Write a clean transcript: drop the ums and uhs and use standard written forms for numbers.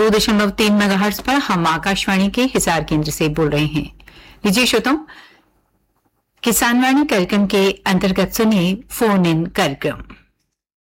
102.3 megahertz पर हम आकाशवाणी के हिसार केंद्र से बोल रहे हैं। लीजिए श्रोताओं, किसानवाणी कार्यक्रम के अंतर्गत सुनिए फोन इन कार्यक्रम।